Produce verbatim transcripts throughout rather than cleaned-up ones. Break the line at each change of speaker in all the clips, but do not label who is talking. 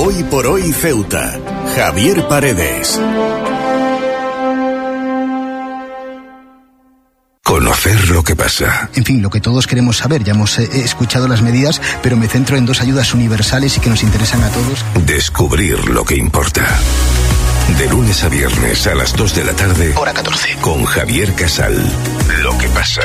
Hoy por hoy Ceuta. Javier Paredes.
Conocer lo que pasa.
En fin, lo que todos queremos saber. Ya hemos eh, escuchado las medidas, pero me centro en dos ayudas universales y que nos interesan a todos.
Descubrir lo que importa. De lunes a viernes a las dos de la tarde.
Hora catorce.
Con Javier Casal. Lo que pasa.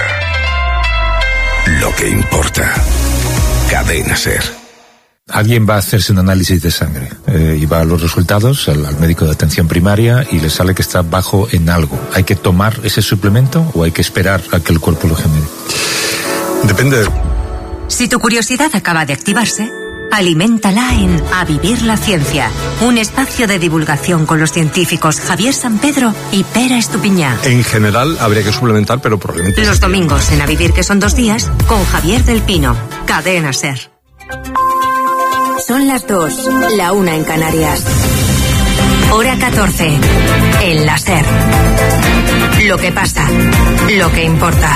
Lo que importa. Cadena SER.
Alguien va a hacerse un análisis de sangre eh, y va a los resultados al, al médico de atención primaria y le sale que está bajo en algo. ¿Hay que tomar ese suplemento o hay que esperar a que el cuerpo lo genere?
Depende.
Si tu curiosidad acaba de activarse, aliméntala en A Vivir la Ciencia, un espacio de divulgación con los científicos Javier Sampedro y Pera Estupiñá.
En general habría que suplementar, pero probablemente...
Los domingos en A Vivir, que son dos días, con Javier del Pino. Cadena SER.
Son las dos, la una en Canarias.
Hora catorce, en la SER. Lo que pasa, lo que importa.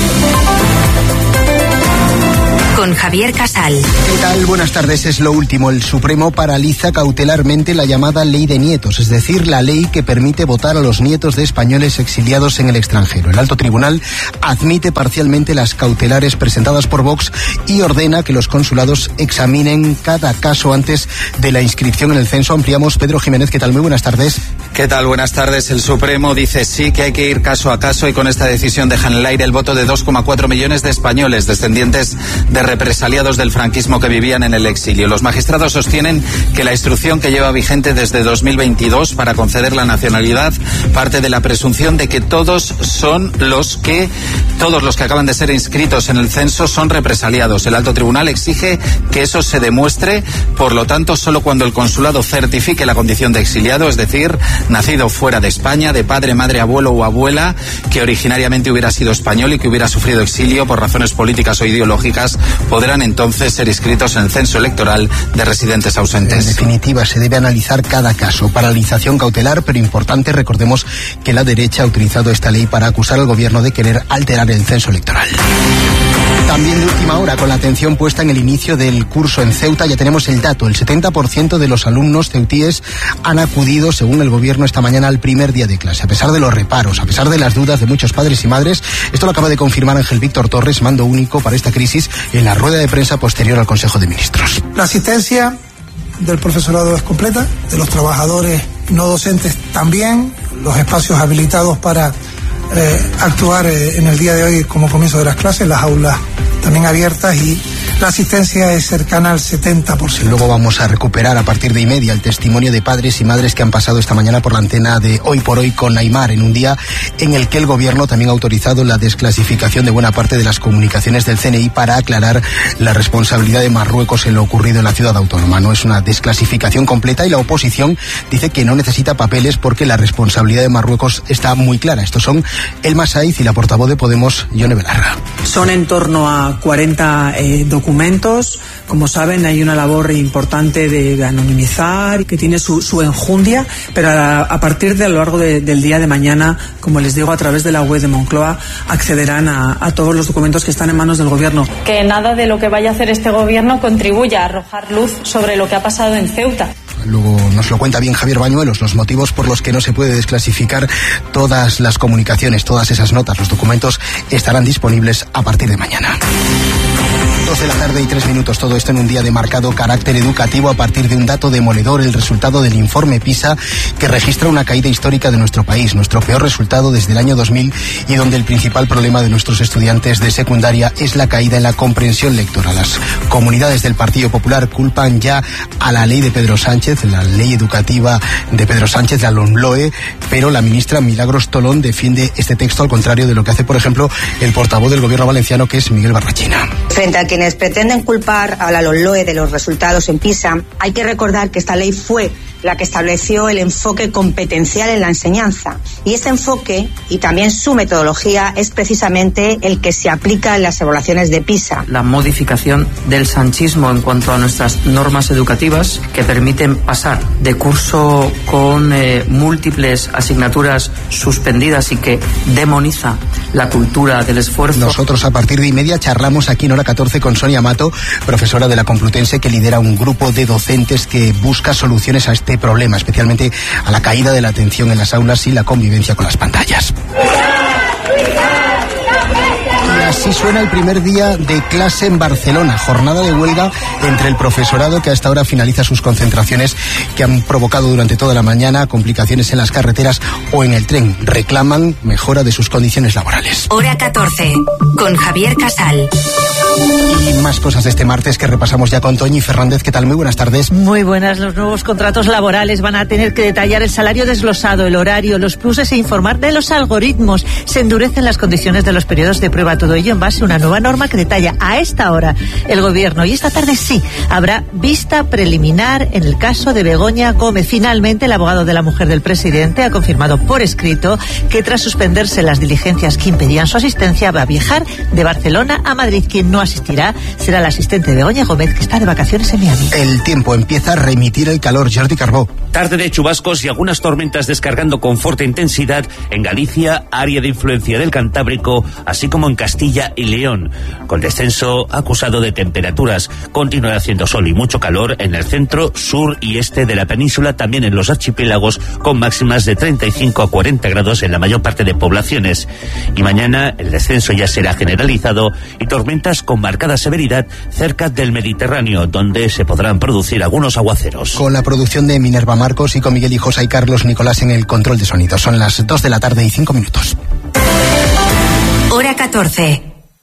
Con Javier Casal.
¿Qué tal? Buenas tardes. Es lo último. El Supremo paraliza cautelarmente la llamada Ley de Nietos, es decir, la ley que permite votar a los nietos de españoles exiliados en el extranjero. El alto tribunal admite parcialmente las cautelares presentadas por Vox y ordena que los consulados examinen cada caso antes de la inscripción en el censo. Ampliamos. Pedro Jiménez, ¿qué tal? Muy buenas tardes.
¿Qué tal? Buenas tardes. El Supremo dice sí que hay que ir caso a caso y con esta decisión dejan en el aire el voto de dos coma cuatro millones de españoles descendientes de represaliados del franquismo que vivían en el exilio. Los magistrados sostienen que la instrucción que lleva vigente desde dos mil veintidós para conceder la nacionalidad parte de la presunción de que todos son los que, todos los que acaban de ser inscritos en el censo son represaliados. El alto tribunal exige que eso se demuestre, por lo tanto, solo cuando el consulado certifique la condición de exiliado, es decir, nacido fuera de España, de padre, madre, abuelo o abuela, que originariamente hubiera sido español y que hubiera sufrido exilio por razones políticas o ideológicas, podrán entonces ser inscritos en el censo electoral de residentes ausentes.
En definitiva, se debe analizar cada caso. Paralización cautelar, pero importante, recordemos que la derecha ha utilizado esta ley para acusar al gobierno de querer alterar el censo electoral. También de última hora, con la atención puesta en el inicio del curso en Ceuta, ya tenemos el dato. El setenta por ciento de los alumnos ceutíes han acudido, según el gobierno, esta mañana al primer día de clase. A pesar de los reparos, a pesar de las dudas de muchos padres y madres, esto lo acaba de confirmar Ángel Víctor Torres, mando único para esta crisis, en la rueda de prensa posterior al Consejo de Ministros.
La asistencia del profesorado es completa, de los trabajadores no docentes también, los espacios habilitados para eh, actuar eh, en el día de hoy como comienzo de las clases, las aulas también abiertas y la asistencia es cercana al setenta por ciento.
Luego vamos a recuperar a partir de y media el testimonio de padres y madres que han pasado esta mañana por la antena de Hoy por Hoy con Aymar, en un día en el que el gobierno también ha autorizado la desclasificación de buena parte de las comunicaciones del C N I para aclarar la responsabilidad de Marruecos en lo ocurrido en la ciudad autónoma. No es una desclasificación completa y la oposición dice que no necesita papeles porque la responsabilidad de Marruecos está muy clara. Estos son Elma Saiz y la portavoz de Podemos, Yone Belarra.
Son en torno a cuarenta eh, documentos. Como saben, hay una labor importante de, de anonimizar, que tiene su, su enjundia, pero a, a partir de a lo largo de, del día de mañana, como les digo, a través de la web de Moncloa, accederán a, a todos los documentos que están en manos del gobierno.
Que nada de lo que vaya a hacer este gobierno contribuya a arrojar luz sobre lo que ha pasado en Ceuta.
Luego nos lo cuenta bien Javier Bañuelos, los motivos por los que no se puede desclasificar todas las comunicaciones, todas esas notas, los documentos estarán disponibles a partir de mañana. Dos de la tarde y tres minutos, todo esto en un día de marcado carácter educativo a partir de un dato demoledor, el resultado del informe PISA, que registra una caída histórica de nuestro país, nuestro peor resultado desde el año dos mil, y donde el principal problema de nuestros estudiantes de secundaria es la caída en la comprensión lectora. Las comunidades del Partido Popular culpan ya a la ley de Pedro Sánchez, la ley educativa de Pedro Sánchez, la LOMLOE, pero la ministra Milagros Tolón defiende este texto al contrario de lo que hace, por ejemplo, el portavoz del gobierno valenciano, que es Miguel Barrachina.
Frente a quienes pretenden culpar a la LOMLOE de los resultados en PISA, hay que recordar que esta ley fue la que estableció el enfoque competencial en la enseñanza. Y ese enfoque y también su metodología es precisamente el que se aplica en las evaluaciones de PISA.
La modificación del sanchismo en cuanto a nuestras normas educativas que permiten pasar de curso con eh, múltiples asignaturas suspendidas y que demoniza la cultura del esfuerzo.
Nosotros a partir de y media charlamos aquí en Hora catorce con Sonia Mato, profesora de la Complutense, que lidera un grupo de docentes que busca soluciones a este problema, especialmente a la caída de la atención en las aulas y la convivencia con las pantallas. Y así suena el primer día de clase en Barcelona, jornada de huelga entre el profesorado que hasta ahora finaliza sus concentraciones que han provocado durante toda la mañana complicaciones en las carreteras o en el tren. Reclaman mejora de sus condiciones laborales.
Hora catorce, con Javier Casal.
Y más cosas de este martes que repasamos ya con Toñi Fernández. ¿Qué tal? Muy buenas tardes.
Muy buenas. Los nuevos contratos laborales van a tener que detallar el salario desglosado, el horario, los pluses e informar de los algoritmos. Se endurecen las condiciones de los periodos de prueba. Todo ello en base a una nueva norma que detalla a esta hora el Gobierno. Y esta tarde sí, habrá vista preliminar en el caso de Begoña Gómez. Finalmente, el abogado de la mujer del presidente ha confirmado por escrito que tras suspenderse las diligencias que impedían su asistencia, va a viajar de Barcelona a Madrid. Quien no asistirá será la asistente de Begoña Gómez, que está de vacaciones en Miami.
El tiempo empieza a remitir el calor. Jordi Carbó.
Tarde de chubascos y algunas tormentas descargando con fuerte intensidad en Galicia, área de influencia del Cantábrico, así como en Castilla y León, con descenso acusado de temperaturas. Continuará haciendo sol y mucho calor en el centro, sur y este de la península, también en los archipiélagos, con máximas de treinta y cinco a cuarenta grados en la mayor parte de poblaciones. Y mañana el descenso ya será generalizado y tormentas con marcada severidad cerca del Mediterráneo, donde se podrán producir algunos aguaceros.
Con la producción de Minerva Marcos y con Miguel Hijosa y Carlos Nicolás en el control de sonido. Son las dos de la tarde y cinco minutos.
Hora catorce.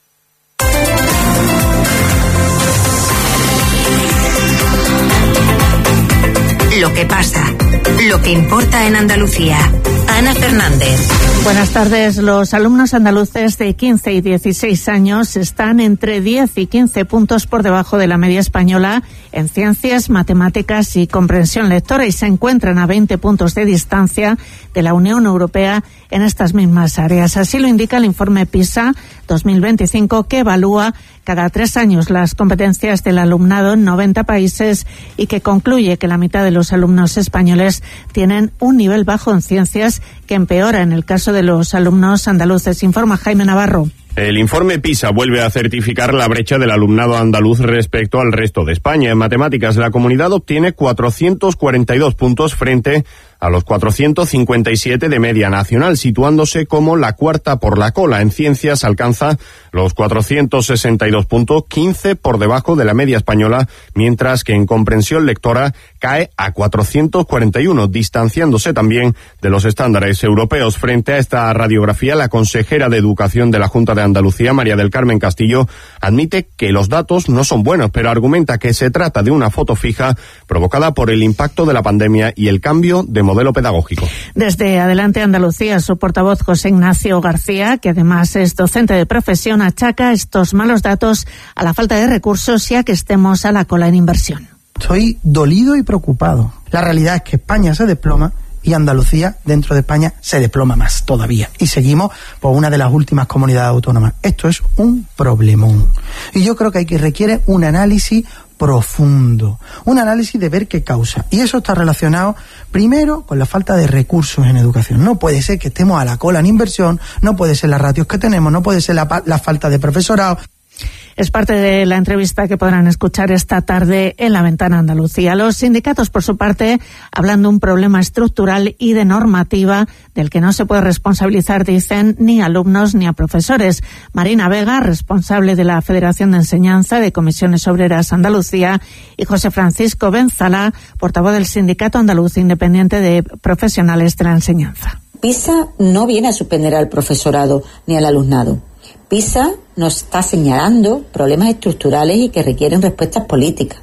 Lo que pasa, lo que importa en Andalucía. Ana Fernández.
Buenas tardes. Los alumnos andaluces de quince y dieciséis años están entre diez y quince puntos por debajo de la media española en ciencias, matemáticas y comprensión lectora y se encuentran a veinte puntos de distancia de la Unión Europea en estas mismas áreas. Así lo indica el informe PISA dos mil veinticinco, que evalúa cada tres años las competencias del alumnado en noventa países y que concluye que la mitad de los alumnos españoles tienen un nivel bajo en ciencias, que empeora en el caso de los alumnos andaluces, informa Jaime Navarro.
El informe PISA vuelve a certificar la brecha del alumnado andaluz respecto al resto de España. En matemáticas, la comunidad obtiene cuatrocientos cuarenta y dos puntos frente a los cuatrocientos cincuenta y siete de media nacional, situándose como la cuarta por la cola. En ciencias alcanza los cuatrocientos sesenta y dos puntos, quince por debajo de la media española, mientras que en comprensión lectora cae a cuatrocientos cuarenta y uno, distanciándose también de los estándares europeos. Frente a esta radiografía, la consejera de Educación de la Junta de Andalucía, María del Carmen Castillo, admite que los datos no son buenos, pero argumenta que se trata de una foto fija provocada por el impacto de la pandemia y el cambio de modelo pedagógico.
Desde Adelante Andalucía, su portavoz José Ignacio García, que además es docente de profesión, achaca estos malos datos a la falta de recursos y a que estemos a la cola en inversión.
Estoy dolido y preocupado. La realidad es que España se desploma y Andalucía, dentro de España, se desploma más todavía. Y seguimos por una de las últimas comunidades autónomas. Esto es un problemón. Y yo creo que hay que requiere un análisis profundo, un análisis de ver qué causa. Y eso está relacionado, primero, con la falta de recursos en educación. No puede ser que estemos a la cola en inversión, no puede ser las ratios que tenemos, no puede ser la, la falta de profesorado.
Es parte de la entrevista que podrán escuchar esta tarde en La Ventana Andalucía. Los sindicatos, por su parte, hablan de un problema estructural y de normativa del que no se puede responsabilizar, dicen, ni a alumnos ni a profesores. Marina Vega, responsable de la Federación de Enseñanza de Comisiones Obreras Andalucía, y José Francisco Benzala, portavoz del Sindicato Andaluz Independiente de Profesionales de la Enseñanza.
PISA no viene a suspender al profesorado ni al alumnado. PISA nos está señalando problemas estructurales y que requieren respuestas políticas.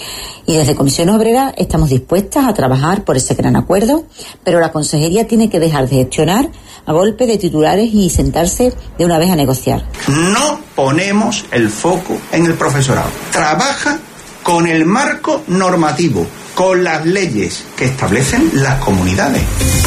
Y desde Comisiones Obreras estamos dispuestas a trabajar por ese gran acuerdo, pero la Consejería tiene que dejar de gestionar a golpe de titulares y sentarse de una vez a negociar.
No ponemos el foco en el profesorado. Trabaja con el marco normativo, con las leyes que establecen las comunidades.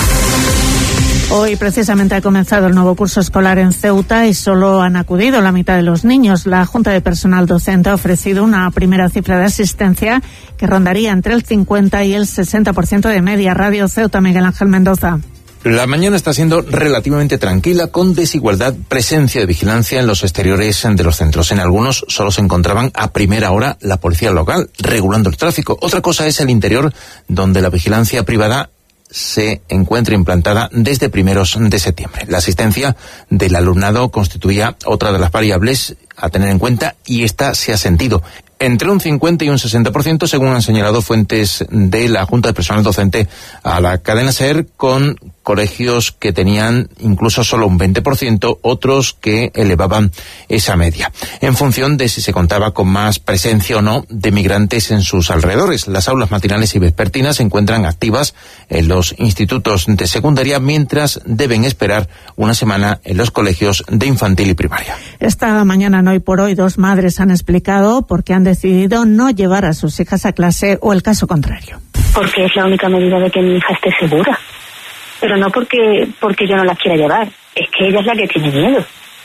Hoy precisamente ha comenzado el nuevo curso escolar en Ceuta y solo han acudido la mitad de los niños. La Junta de Personal Docente ha ofrecido una primera cifra de asistencia que rondaría entre el cincuenta y el sesenta por ciento de media. Radio Ceuta, Miguel Ángel Mendoza.
La mañana está siendo relativamente tranquila, con desigualdad, presencia de vigilancia en los exteriores de los centros. En algunos solo se encontraban a primera hora la policía local, regulando el tráfico. Otra cosa es el interior, donde la vigilancia privada se encuentra implantada desde primeros de septiembre. La asistencia del alumnado constituía otra de las variables a tener en cuenta y esta se ha sentido entre un cincuenta y un sesenta por ciento, según han señalado fuentes de la Junta de Personal Docente a la cadena SER, con colegios que tenían incluso solo un veinte por ciento, otros que elevaban esa media, en función de si se contaba con más presencia o no de migrantes en sus alrededores. Las aulas matinales y vespertinas se encuentran activas en los institutos de secundaria, mientras deben esperar una semana en los colegios de infantil y primaria.
Esta mañana, no hoy por hoy, dos madres han explicado por qué han decidido no llevar a sus hijas a clase o el caso contrario.
Porque es la única medida de que mi hija esté segura. Pero no porque, porque yo no las quiera llevar, es que ella es la que tiene miedo.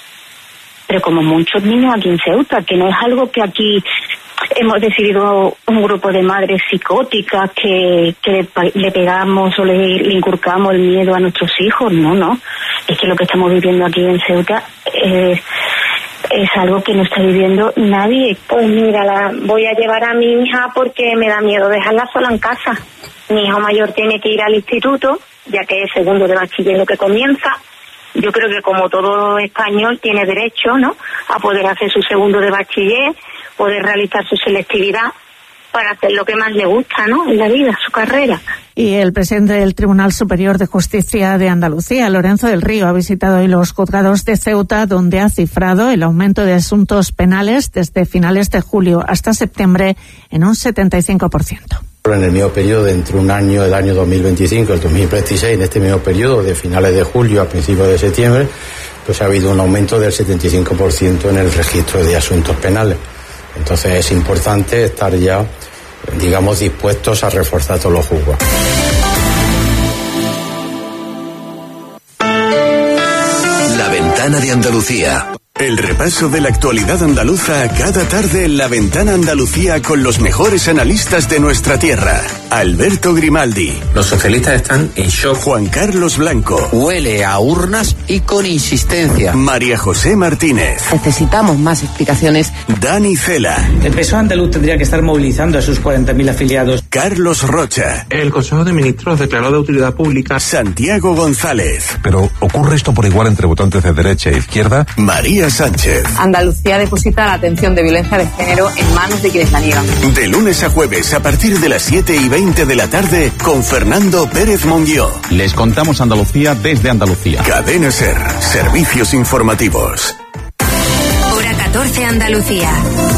Pero como muchos niños aquí en Ceuta, que no es algo que aquí hemos decidido un grupo de madres psicóticas que, que le, le pegamos o le, le inculcamos el miedo a nuestros hijos, no, no. Es que lo que estamos viviendo aquí en Ceuta es, es algo que no está viviendo nadie.
Pues mira, la voy a llevar a mi hija porque me da miedo dejarla sola en casa. Mi hijo mayor tiene que ir al instituto, ya que es segundo de bachiller lo que comienza. Yo creo que como todo español tiene derecho, ¿no?, a poder hacer su segundo de bachiller, poder realizar su selectividad para hacer lo que más le gusta, ¿no?, en la vida, su carrera.
Y el presidente del Tribunal Superior de Justicia de Andalucía, Lorenzo del Río, ha visitado hoy los juzgados de Ceuta, donde ha cifrado el aumento de asuntos penales desde finales de julio hasta septiembre en un setenta y cinco por ciento.
En el mismo periodo, entre un año, el año dos mil veinticinco, el dos mil veintiséis, en este mismo periodo, de finales de julio a principios de septiembre, pues ha habido un aumento del setenta y cinco por ciento en el registro de asuntos penales. Entonces es importante estar ya, digamos, dispuestos a reforzar todos los juzgados.
La Ventana de Andalucía. El repaso de la actualidad andaluza cada tarde en La Ventana Andalucía con los mejores analistas de nuestra tierra. Alberto Grimaldi.
Los socialistas están en shock.
Juan Carlos Blanco.
Huele a urnas y con insistencia.
María José Martínez.
Necesitamos más explicaciones.
Dani Cela.
El P S O E andaluz tendría que estar movilizando a sus cuarenta mil afiliados.
Carlos Rocha.
El Consejo de Ministros declaró de utilidad pública.
Santiago González.
Pero ¿ocurre esto por igual entre votantes de derecha e izquierda?
María Sánchez.
Andalucía deposita la atención de violencia de género en manos de quienes la niegan.
De lunes a jueves a partir de las siete y veinte de la tarde con Fernando Pérez Monguió.
Les contamos Andalucía desde Andalucía.
Cadena SER. Servicios informativos.
Hora catorce Andalucía.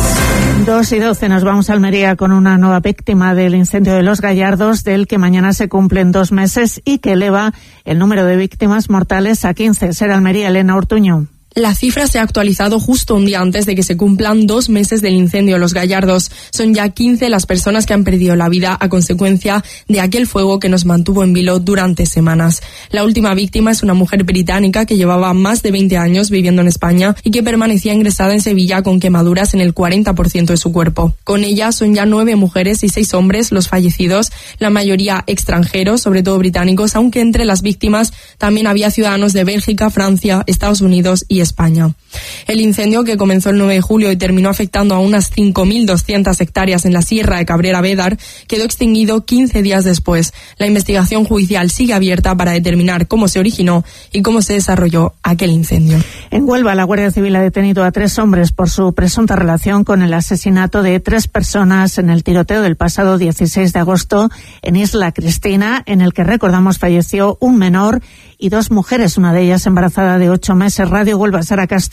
dos y doce nos vamos a Almería con una nueva víctima del incendio de Los Gallardos, del que mañana se cumplen dos meses y que eleva el número de víctimas mortales a quince. SER Almería, Elena Ortuño.
La cifra se ha actualizado justo un día antes de que se cumplan dos meses del incendio de Los Gallardos. Son ya quince las personas que han perdido la vida a consecuencia de aquel fuego que nos mantuvo en vilo durante semanas. La última víctima es una mujer británica que llevaba más de veinte años viviendo en España y que permanecía ingresada en Sevilla con quemaduras en el cuarenta por ciento de su cuerpo. Con ella son ya nueve mujeres y seis hombres los fallecidos, la mayoría extranjeros, sobre todo británicos, aunque entre las víctimas también había ciudadanos de Bélgica, Francia, Estados Unidos y España. El incendio, que comenzó el nueve de julio y terminó afectando a unas cinco mil doscientas hectáreas en la Sierra de Cabrera Bédar, quedó extinguido quince días después. La investigación judicial sigue abierta para determinar cómo se originó y cómo se desarrolló aquel incendio.
En Huelva, la Guardia Civil ha detenido a tres hombres por su presunta relación con el asesinato de tres personas en el tiroteo del pasado dieciséis de agosto en Isla Cristina, en el que, recordamos, falleció un menor y dos mujeres, una de ellas embarazada de ocho meses. Radio Huelva, Sara Castro.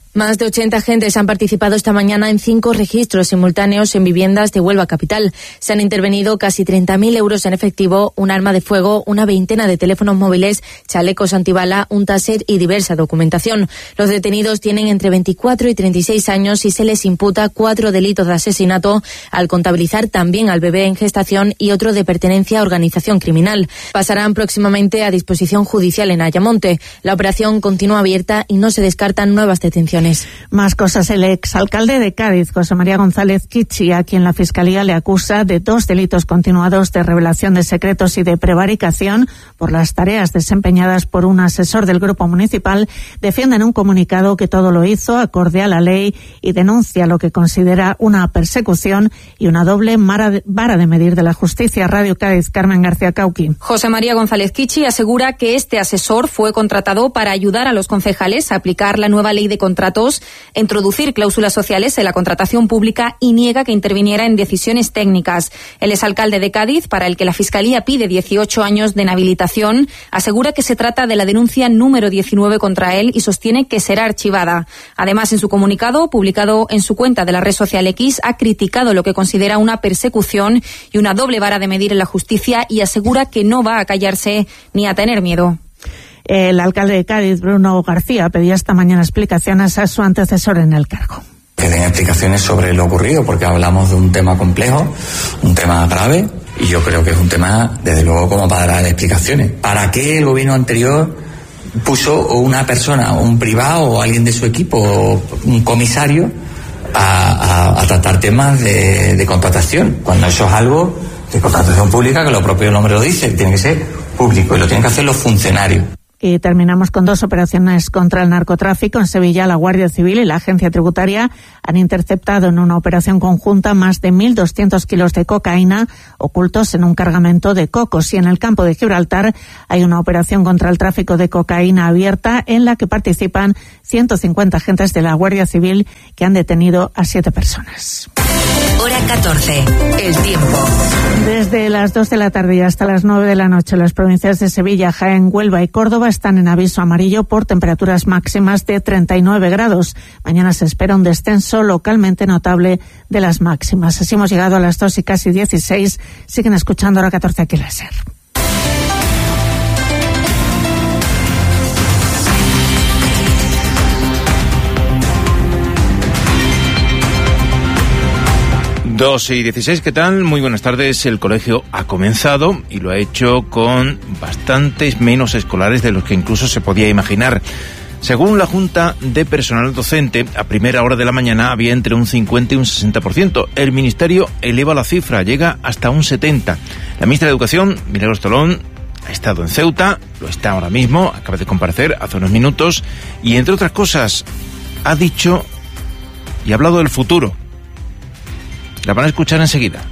Más de ochenta agentes han participado esta mañana en cinco registros simultáneos en viviendas de Huelva capital. Se han intervenido casi treinta mil euros en efectivo, un arma de fuego, una veintena de teléfonos móviles, chalecos antibala, un taser y diversa documentación. Los detenidos tienen entre veinticuatro y treinta y seis años y se les imputa cuatro delitos de asesinato, al contabilizar también al bebé en gestación y otro de pertenencia a organización criminal. Pasarán próximamente a disposición judicial en Ayamonte. La operación continúa abierta y no se descartan nuevas detenciones.
Más cosas. El exalcalde de Cádiz, José María González Kichi, a quien la Fiscalía le acusa de dos delitos continuados de revelación de secretos y de prevaricación por las tareas desempeñadas por un asesor del Grupo Municipal, defiende en un comunicado que todo lo hizo acorde a la ley y denuncia lo que considera una persecución y una doble vara de medir de la justicia. Radio Cádiz, Carmen García Cauqui.
José María González Kichi asegura que este asesor fue contratado para ayudar a los concejales a aplicar la nueva ley de contratos, introducir cláusulas sociales en la contratación pública y niega que interviniera en decisiones técnicas. El exalcalde de Cádiz, para el que la Fiscalía pide dieciocho años de inhabilitación, asegura que se trata de la denuncia número diecinueve contra él y sostiene que será archivada. Además, en su comunicado, publicado en su cuenta de la red social X, ha criticado lo que considera una persecución y una doble vara de medir en la justicia y asegura que no va a callarse ni a tener miedo.
El alcalde de Cádiz, Bruno García, pedía esta mañana explicaciones a su antecesor en el cargo.
Que den explicaciones sobre lo ocurrido, porque hablamos de un tema complejo, un tema grave, y yo creo que es un tema, desde luego, como para dar explicaciones. ¿Para qué el gobierno anterior puso una persona, un privado o alguien de su equipo, o un comisario, a, a, a tratar temas de, de contratación? Cuando eso es algo de contratación pública, que lo propio nombre lo dice, tiene que ser público y lo tienen que hacer los funcionarios.
Y terminamos con dos operaciones contra el narcotráfico. En Sevilla, la Guardia Civil y la Agencia Tributaria han interceptado en una operación conjunta más de mil doscientos kilos de cocaína ocultos en un cargamento de cocos. Y en el campo de Gibraltar hay una operación contra el tráfico de cocaína abierta en la que participan ciento cincuenta agentes de la Guardia Civil que han detenido a siete personas.
Hora catorce. El tiempo.
Desde las dos de la tarde y hasta las nueve de la noche, las provincias de Sevilla, Jaén, Huelva y Córdoba están en aviso amarillo por temperaturas máximas de treinta y nueve grados. Mañana se espera un descenso localmente notable de las máximas. Así hemos llegado a las dos y casi dieciséis. Siguen escuchando Hora catorce aquí en la SER.
dos y dieciséis, ¿qué tal? Muy buenas tardes. El colegio ha comenzado y lo ha hecho con bastantes menos escolares de los que incluso se podía imaginar. Según la Junta de Personal Docente, a primera hora de la mañana había entre un cincuenta y un sesenta por ciento. El Ministerio eleva la cifra, llega hasta un setenta por ciento. La ministra de Educación, Milagros Tolón, ha estado en Ceuta, lo está ahora mismo, acaba de comparecer hace unos minutos, y entre otras cosas ha dicho y ha hablado del futuro. La van a escuchar enseguida.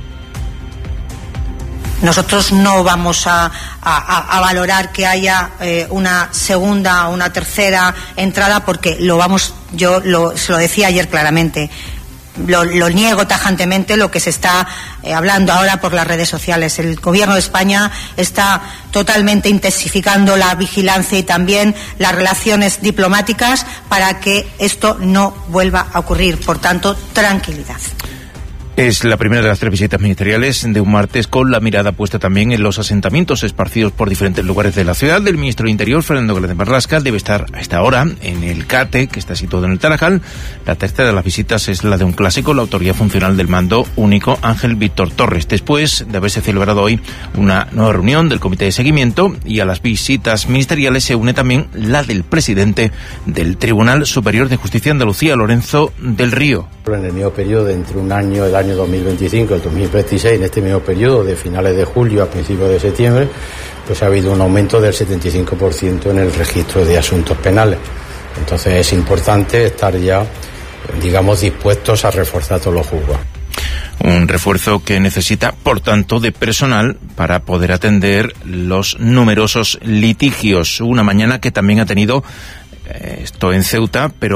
Nosotros no vamos a, a, a valorar que haya eh, una segunda o una tercera entrada, porque lo vamos, yo lo, se lo decía ayer claramente, lo, lo niego tajantemente lo que se está eh, hablando ahora por las redes sociales. El Gobierno de España está totalmente intensificando la vigilancia y también las relaciones diplomáticas para que esto no vuelva a ocurrir. Por tanto, tranquilidad.
Es la primera de las tres visitas ministeriales de un martes con la mirada puesta también en los asentamientos esparcidos por diferentes lugares de la ciudad. El ministro del Interior, Fernando Grande Marlaska, debe estar a esta hora en el CATE, que está situado en el Tarajal. La tercera de las visitas es la de un clásico, la autoridad funcional del mando único, Ángel Víctor Torres, después de haberse celebrado hoy una nueva reunión del Comité de Seguimiento, y a las visitas ministeriales se une también la del presidente del Tribunal Superior de Justicia de Andalucía, Lorenzo del Río.
En el mismo periodo de entre un año, el año dos mil veinticinco y el dos mil veintiséis, en este mismo periodo de finales de julio a principios de septiembre, pues ha habido un aumento del setenta y cinco por ciento en el registro de asuntos penales. Entonces es importante estar ya, digamos, dispuestos a reforzar todos los juzgados.
Un refuerzo que necesita, por tanto, de personal para poder atender los numerosos litigios. Una mañana que también ha tenido eh, esto en Ceuta, pero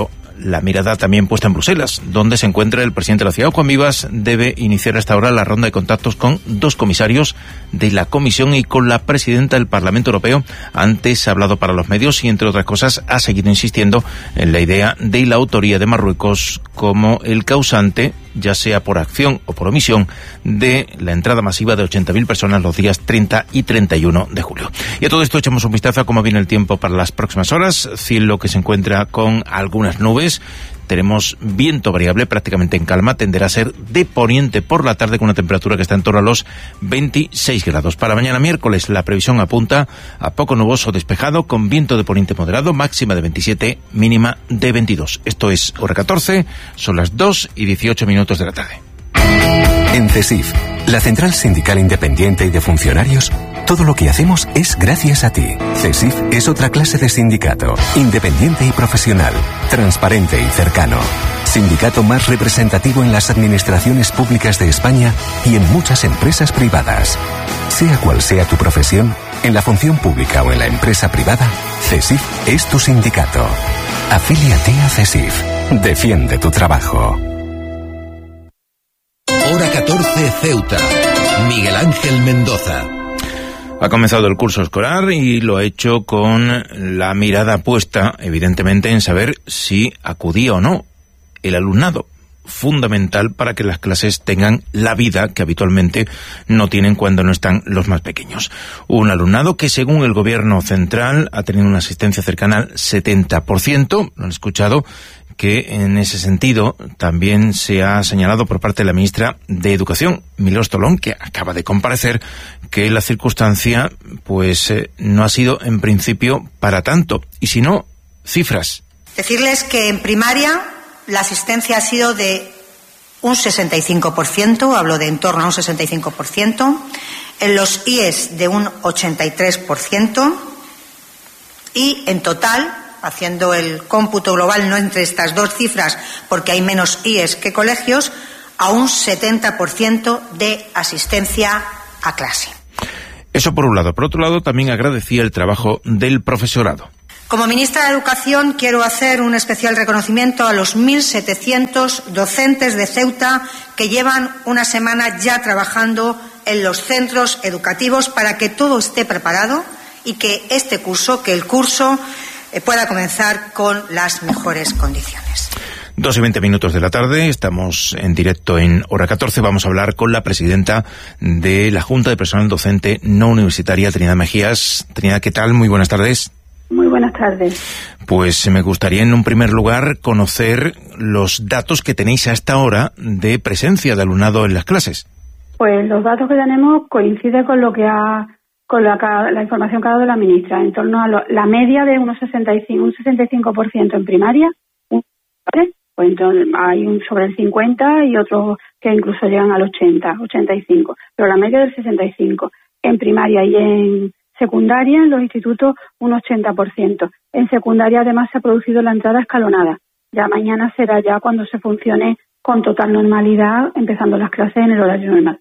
la mirada también puesta en Bruselas, donde se encuentra el presidente de la ciudad. Juan Vivas debe iniciar hasta ahora la ronda de contactos con dos comisarios de la Comisión y con la presidenta del Parlamento Europeo. Antes ha hablado para los medios y, entre otras cosas, ha seguido insistiendo en la idea de la autoría de Marruecos como el causante, ya sea por acción o por omisión, de la entrada masiva de ochenta mil personas los días treinta y treinta y uno de julio. Y a todo esto echamos un vistazo a cómo viene el tiempo para las próximas horas. Cielo que se encuentra con algunas nubes. Tenemos viento variable prácticamente en calma. Tenderá a ser de poniente por la tarde con una temperatura que está en torno a los veintiséis grados. Para mañana miércoles la previsión apunta a poco nuboso despejado con viento de poniente moderado, máxima de veintisiete, mínima de veintidós. Esto es hora catorce, son las dos y dieciocho minutos de la tarde.
En CESIF, la Central Sindical Independiente y de Funcionarios, todo lo que hacemos es gracias a ti. CESIF es otra clase de sindicato, independiente y profesional, transparente y cercano. Sindicato más representativo en las administraciones públicas de España y en muchas empresas privadas. Sea cual sea tu profesión, en la función pública o en la empresa privada, CESIF es tu sindicato. Afíliate a CESIF. Defiende tu trabajo.
Hora catorce, Ceuta. Miguel Ángel Mendoza.
Ha comenzado el curso escolar y lo ha hecho con la mirada puesta, evidentemente, en saber si acudía o no el alumnado, fundamental para que las clases tengan la vida que habitualmente no tienen cuando no están los más pequeños. Un alumnado que, según el gobierno central, ha tenido una asistencia cercana al setenta por ciento, lo han escuchado, que en ese sentido también se ha señalado por parte de la ministra de Educación, Milós Tolón, que acaba de comparecer, que la circunstancia pues eh, no ha sido en principio para tanto. Y si no, cifras.
Decirles que en primaria la asistencia ha sido de un sesenta y cinco por ciento, hablo de en torno a un sesenta y cinco por ciento, en los I E S de un ochenta y tres por ciento y en total, haciendo el cómputo global no entre estas dos cifras porque hay menos I E S que colegios, a un setenta por ciento de asistencia a clase.
Eso por un lado. Por otro lado, también agradecía el trabajo del profesorado.
Como ministra de Educación quiero hacer un especial reconocimiento a los mil setecientos docentes de Ceuta que llevan una semana ya trabajando en los centros educativos para que todo esté preparado y que este curso, que el curso pueda comenzar con las mejores condiciones.
Dos y veinte minutos de la tarde, estamos en directo en Hora catorce, vamos a hablar con la presidenta de la Junta de Personal Docente No Universitaria, Trinidad Mejías. Trinidad, ¿qué tal? Muy buenas tardes.
Muy buenas tardes.
Pues me gustaría en un primer lugar conocer los datos que tenéis hasta ahora de presencia de alumnado en las clases.
Pues los datos que tenemos coinciden con lo que ha con la, la información que ha dado la ministra, en torno a lo, la media de unos sesenta y cinco, un sesenta y cinco por ciento en primaria, un, pues entonces hay un sobre el cincuenta y otros que incluso llegan al ochenta, ochenta y cinco, pero la media del sesenta y cinco en primaria y en secundaria, en los institutos, un ochenta por ciento. En secundaria además se ha producido la entrada escalonada. Ya mañana será ya cuando se funcione con total normalidad, empezando las clases en el horario normal.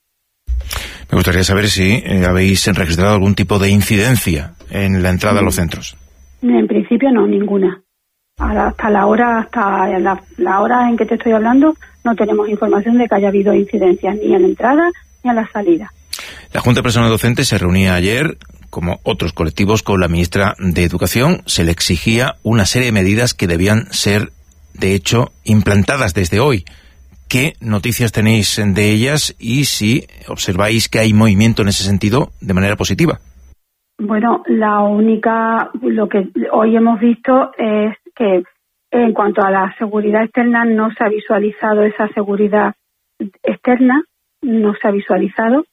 Me gustaría saber si eh, habéis registrado algún tipo de incidencia en la entrada a los centros.
En principio no, ninguna. Hasta la hora hasta la, la hora en que te estoy hablando no tenemos información de que haya habido incidencias ni en la entrada ni en la salida.
La Junta de Personal Docente se reunía ayer, como otros colectivos, con la ministra de Educación. Se le exigía una serie de medidas que debían ser, de hecho, implantadas desde hoy. ¿Qué noticias tenéis de ellas y si observáis que hay movimiento en ese sentido de manera positiva?
Bueno, la única, lo que hoy hemos visto es que en cuanto a la seguridad externa no se ha visualizado esa seguridad externa, no se ha visualizado.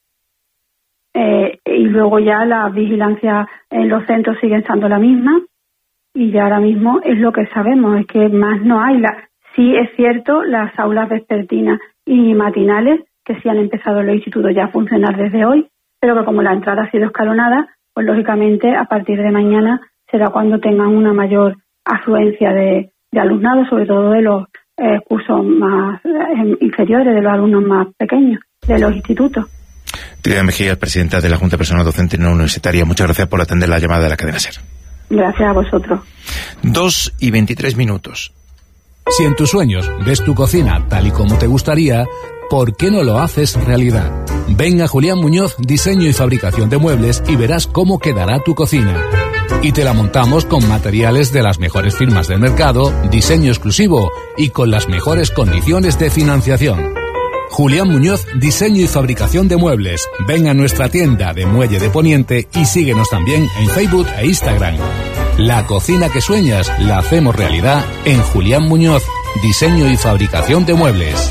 Eh, y luego ya la vigilancia en los centros sigue estando la misma y ya ahora mismo es lo que sabemos, es que más no hay. La, sí es cierto, las aulas vespertinas y matinales que sí han empezado en los institutos ya a funcionar desde hoy, pero que como la entrada ha sido escalonada, pues lógicamente a partir de mañana será cuando tengan una mayor afluencia de, de alumnado, sobre todo de los eh, cursos más eh, inferiores, de los alumnos más pequeños, de los institutos.
Trinidad Mejías, presidenta de la Junta de Personal Docente No Universitaria, muchas gracias por atender la llamada de la cadena SER.
Gracias a vosotros.
Dos y veintitrés minutos.
Si en tus sueños ves tu cocina tal y como te gustaría, ¿por qué no lo haces realidad? Ven a Julián Muñoz, diseño y fabricación de muebles y verás cómo quedará tu cocina. Y te la montamos con materiales de las mejores firmas del mercado, diseño exclusivo y con las mejores condiciones de financiación. Julián Muñoz, diseño y fabricación de muebles. Ven a nuestra tienda de Muelle de Poniente y síguenos también en Facebook e Instagram. La cocina que sueñas la hacemos realidad en Julián Muñoz, diseño y fabricación de muebles.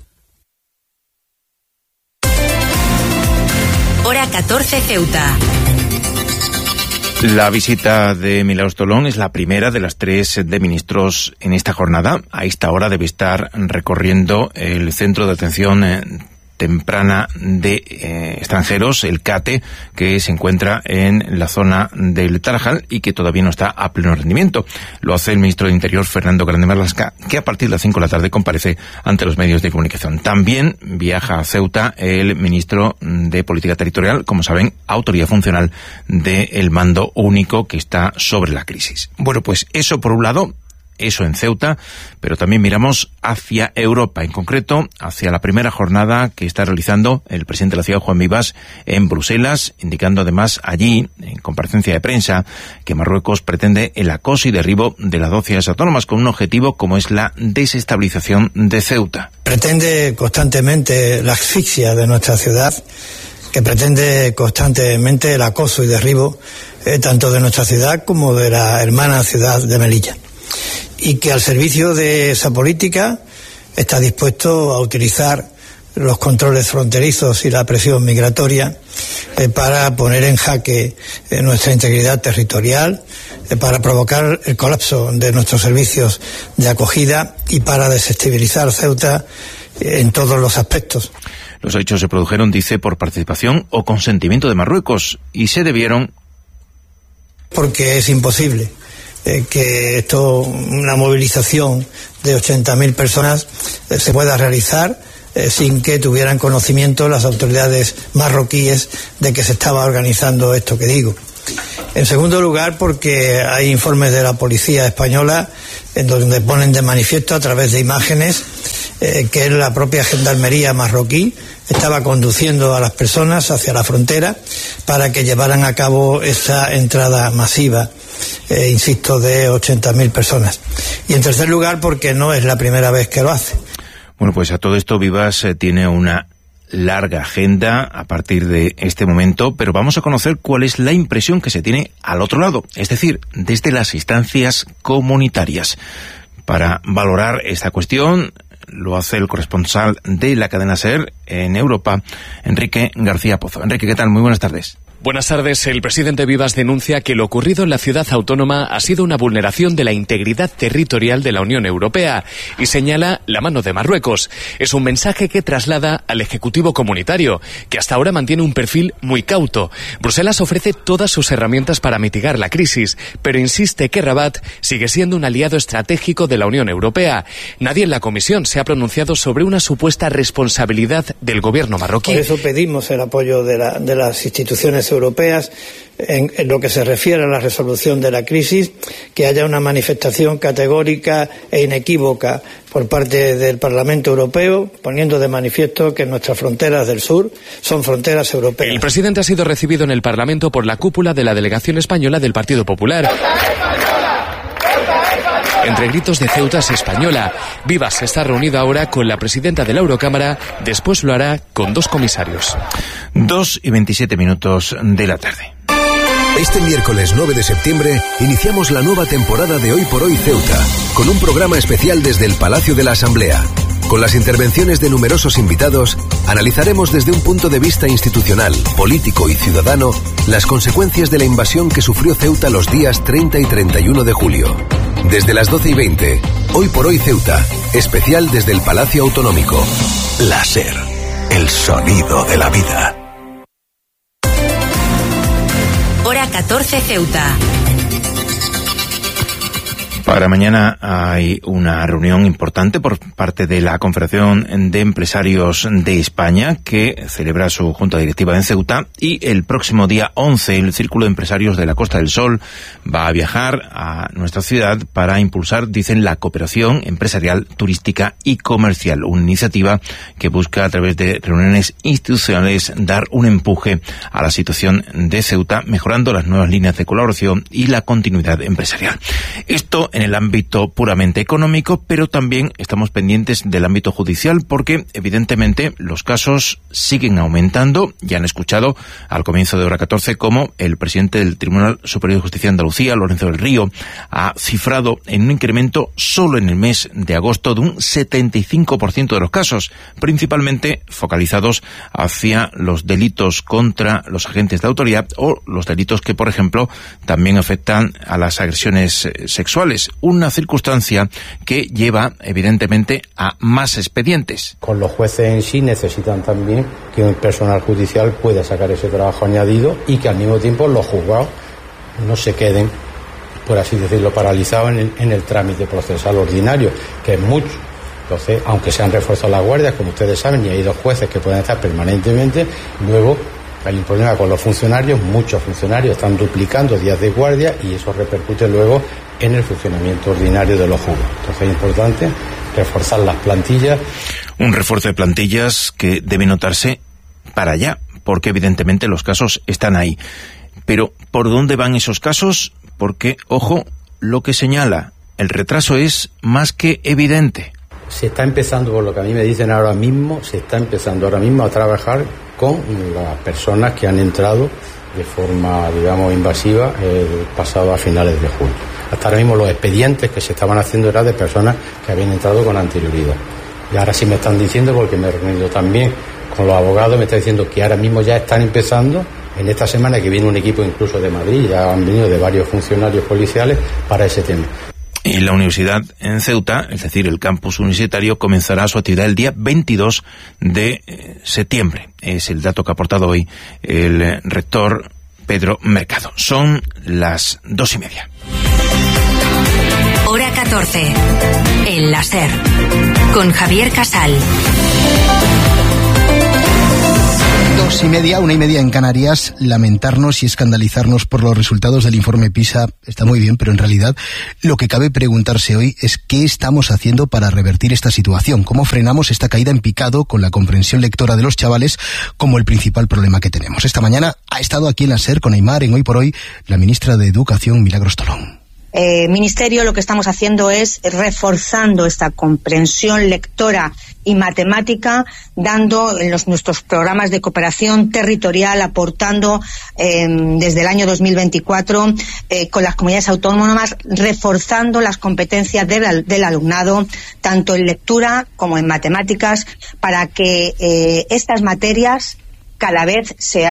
Hora catorce Ceuta.
La visita de Milagros Tolón es la primera de las tres de ministros en esta jornada. A esta hora debe estar recorriendo el Centro de Atención eh, Temprana de eh, Extranjeros, el CATE, que se encuentra en la zona del Tarajal y que todavía no está a pleno rendimiento. Lo hace el ministro de Interior, Fernando Grande Marlaska, que a partir de las cinco de la tarde comparece ante los medios de comunicación. También viaja a Ceuta el ministro de Política Territorial, como saben, autoridad funcional del mando único que está sobre la crisis. Bueno, pues eso por un lado. Eso en Ceuta, pero también miramos hacia Europa, en concreto hacia la primera jornada que está realizando el presidente de la ciudad, Juan Vivas, en Bruselas, indicando además allí, en comparecencia de prensa, que Marruecos pretende el acoso y derribo de las dos ciudades autónomas con un objetivo como es la desestabilización de Ceuta.
Pretende constantemente la asfixia de nuestra ciudad, que pretende constantemente el acoso y derribo eh, tanto de nuestra ciudad como de la hermana ciudad de Melilla. Y que al servicio de esa política está dispuesto a utilizar los controles fronterizos y la presión migratoria eh, para poner en jaque eh, nuestra integridad territorial, eh, para provocar el colapso de nuestros servicios de acogida y para desestabilizar Ceuta eh, en todos los aspectos.
Los hechos se produjeron, dice, por participación o consentimiento de Marruecos y se debieron...
Porque es imposible Eh, que esto, una movilización de ochenta mil personas eh, se pueda realizar eh, sin que tuvieran conocimiento las autoridades marroquíes de que se estaba organizando esto que digo. En segundo lugar, porque hay informes de la policía española en donde ponen de manifiesto a través de imágenes eh, que la propia gendarmería marroquí estaba conduciendo a las personas hacia la frontera para que llevaran a cabo esa entrada masiva, eh, insisto, de ochenta mil personas. Y en tercer lugar, porque no es la primera vez que lo hace.
Bueno, pues a todo esto Vivas eh, tiene una larga agenda a partir de este momento, pero vamos a conocer cuál es la impresión que se tiene al otro lado, es decir, desde las instancias comunitarias. Para valorar esta cuestión lo hace el corresponsal de la cadena SER en Europa, Enrique García Pozo. Enrique, ¿qué tal? Muy buenas tardes.
Buenas tardes. El presidente Vivas denuncia que lo ocurrido en la ciudad autónoma ha sido una vulneración de la integridad territorial de la Unión Europea y señala la mano de Marruecos. Es un mensaje que traslada al Ejecutivo Comunitario, que hasta ahora mantiene un perfil muy cauto. Bruselas ofrece todas sus herramientas para mitigar la crisis, pero insiste que Rabat sigue siendo un aliado estratégico de la Unión Europea. Nadie en la Comisión se ha pronunciado sobre una supuesta responsabilidad del gobierno marroquí.
Por eso pedimos el apoyo de, la, de las instituciones europeas en, en lo que se refiere a la resolución de la crisis, que haya una manifestación categórica e inequívoca por parte del Parlamento Europeo, poniendo de manifiesto que nuestras fronteras del sur son fronteras europeas.
El presidente ha sido recibido en el Parlamento por la cúpula de la delegación española del Partido Popular. Entre gritos de Ceuta es española. Vivas está reunido ahora con la presidenta de la Eurocámara, después lo hará con dos comisarios.
Dos y veintisiete minutos de la tarde.
Este miércoles nueve de septiembre iniciamos la nueva temporada de Hoy por Hoy Ceuta, con un programa especial desde el Palacio de la Asamblea. Con las intervenciones de numerosos invitados, analizaremos desde un punto de vista institucional, político y ciudadano las consecuencias de la invasión que sufrió Ceuta los días treinta y treinta y uno de julio. Desde las doce y veinte, Hoy por Hoy Ceuta, especial desde el Palacio Autonómico. La SER, el sonido de la vida.
Hora catorce Ceuta.
Para mañana hay una reunión importante por parte de la Confederación de Empresarios de España, que celebra su junta directiva en Ceuta, y el próximo día once el Círculo de Empresarios de la Costa del Sol va a viajar a nuestra ciudad para impulsar, dicen, la cooperación empresarial, turística y comercial, una iniciativa que busca a través de reuniones institucionales dar un empuje a la situación de Ceuta, mejorando las nuevas líneas de colaboración y la continuidad empresarial. Esto en el ámbito puramente económico, pero también estamos pendientes del ámbito judicial, porque evidentemente los casos siguen aumentando. Ya han escuchado al comienzo de hora catorce cómo el presidente del Tribunal Superior de Justicia de Andalucía, Lorenzo del Río, ha cifrado en un incremento solo en el mes de agosto de un setenta y cinco por ciento de los casos, principalmente focalizados hacia los delitos contra los agentes de autoridad o los delitos que, por ejemplo, también afectan a las agresiones sexuales. Una circunstancia que lleva, evidentemente, a más expedientes.
Con los jueces en sí necesitan también que un personal judicial pueda sacar ese trabajo añadido y que al mismo tiempo los juzgados no se queden, por así decirlo, paralizados en el, en el trámite procesal ordinario, que es mucho. Entonces, aunque se han reforzado las guardias, como ustedes saben, y hay dos jueces que pueden estar permanentemente, luego hay un problema con los funcionarios, muchos funcionarios están duplicando días de guardia y eso repercute luego en el funcionamiento ordinario de los juzgados. Entonces es importante reforzar las plantillas.
Un refuerzo de plantillas que debe notarse para allá, porque evidentemente los casos están ahí. Pero ¿por dónde van esos casos? Porque, ojo, lo que señala el retraso es más que evidente.
Se está empezando, por lo que a mí me dicen ahora mismo, se está empezando ahora mismo a trabajar con las personas que han entrado de forma, digamos, invasiva el pasado a finales de julio. Hasta ahora mismo los expedientes que se estaban haciendo eran de personas que habían entrado con anterioridad. Y ahora sí me están diciendo, porque me he reunido también con los abogados, me están diciendo que ahora mismo ya están empezando, en esta semana que viene un equipo incluso de Madrid, ya han venido de varios funcionarios policiales para ese tema.
Y la universidad en Ceuta, es decir, el campus universitario, comenzará su actividad el día veintidós de septiembre. Es el dato que ha aportado hoy el rector Pedro Mercado. Son las dos y media.
Hora catorce. El láser. Con Javier Casal.
Dos y media, una y media en Canarias. Lamentarnos y escandalizarnos por los resultados del informe PISA está muy bien, pero en realidad lo que cabe preguntarse hoy es qué estamos haciendo para revertir esta situación. ¿Cómo frenamos esta caída en picado con la comprensión lectora de los chavales como el principal problema que tenemos? Esta mañana ha estado aquí en la SER con Aimar, en Hoy por Hoy, la ministra de Educación, Milagros Tolón.
Eh, Ministerio, lo que estamos haciendo es reforzando esta comprensión lectora y matemática, dando en los, nuestros programas de cooperación territorial, aportando eh, desde el año dos mil veinticuatro eh, con las comunidades autónomas, reforzando las competencias del, del alumnado, tanto en lectura como en matemáticas, para que eh, estas materias cada vez se,